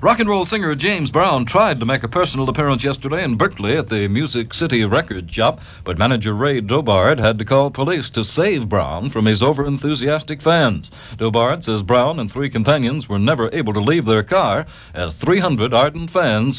Rock and roll singer James Brown tried to make a personal appearance yesterday in Berkeley at the Music City record shop, but manager Ray Dobard had to call police to save Brown from his over-enthusiastic fans. Dobard says Brown and three companions were never able to leave their car as 300 ardent fans